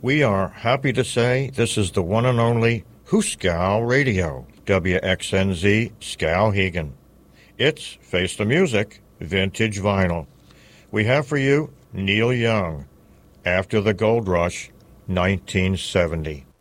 We are happy to say this is the one and only Hooskow Radio, WXNZ Skowhegan. It's Face the Music, Vintage Vinyl. We have for you Neil Young, After the Gold Rush, 1970.